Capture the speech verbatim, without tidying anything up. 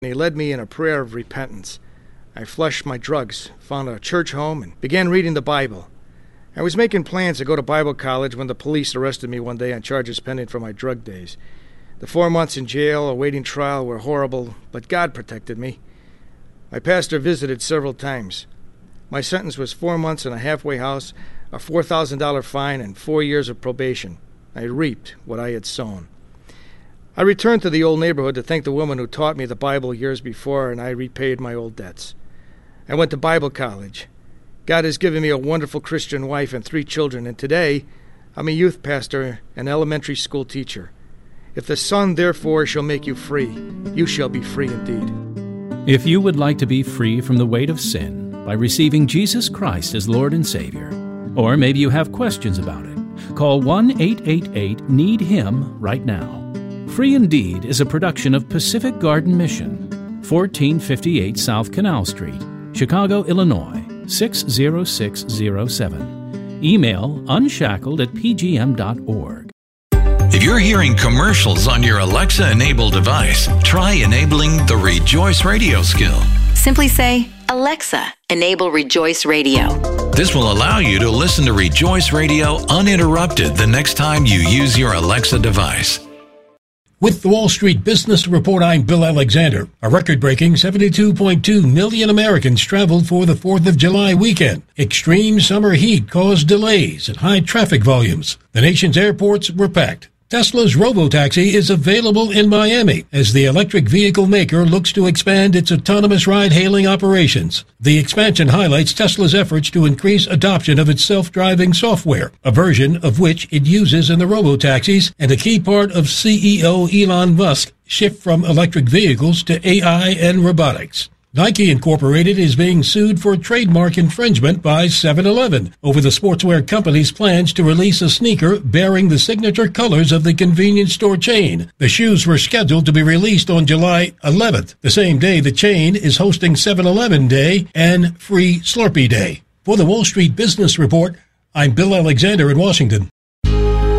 He led me in a prayer of repentance. I flushed my drugs, found a church home, and began reading the Bible. I was making plans to go to Bible college when the police arrested me one day on charges pending for my drug days. The four months in jail awaiting trial were horrible, but God protected me. My pastor visited several times. My sentence was four months in a halfway house, a four thousand dollars fine, and four years of probation. I reaped what I had sown. I returned to the old neighborhood to thank the woman who taught me the Bible years before, and I repaid my old debts. I went to Bible college. God has given me a wonderful Christian wife and three children, and today I'm a youth pastor and elementary school teacher. If the Son, therefore, shall make you free, you shall be free indeed. If you would like to be free from the weight of sin by receiving Jesus Christ as Lord and Savior, or maybe you have questions about it, call one eight eight eight need him right now. Free Indeed is a production of Pacific Garden Mission, fourteen fifty-eight South Canal Street, Chicago, Illinois, six zero six zero seven. Email unshackled at p g m dot org. If you're hearing commercials on your Alexa-enabled device, try enabling the Rejoice Radio skill. Simply say, Alexa, enable Rejoice Radio. This will allow you to listen to Rejoice Radio uninterrupted the next time you use your Alexa device. With the Wall Street Business Report, I'm Bill Alexander. A record-breaking seventy-two point two million Americans traveled for the fourth of July weekend. Extreme summer heat caused delays and high traffic volumes. The nation's airports were packed. Tesla's Robotaxi is available in Miami as the electric vehicle maker looks to expand its autonomous ride-hailing operations. The expansion highlights Tesla's efforts to increase adoption of its self-driving software, a version of which it uses in the Robotaxis, and a key part of C E O Elon Musk's shift from electric vehicles to A I and robotics. Nike Incorporated is being sued for trademark infringement by seven eleven over the sportswear company's plans to release a sneaker bearing the signature colors of the convenience store chain. The shoes were scheduled to be released on July eleventh, the same day the chain is hosting seven eleven Day and Free Slurpee Day. For the Wall Street Business Report, I'm Bill Alexander in Washington.